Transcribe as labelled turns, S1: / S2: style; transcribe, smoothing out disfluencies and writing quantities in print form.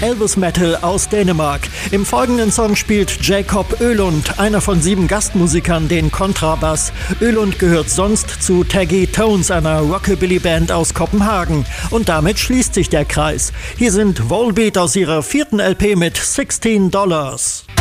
S1: Elvis Metal aus Dänemark. Im folgenden Song spielt Jakob Ölund, einer von 7 Gastmusikern, den Kontrabass. Ölund gehört sonst zu Taggy Tones, einer Rockabilly-Band aus Kopenhagen. Und damit schließt sich der Kreis. Hier sind Volbeat aus ihrer 4. LP mit $16.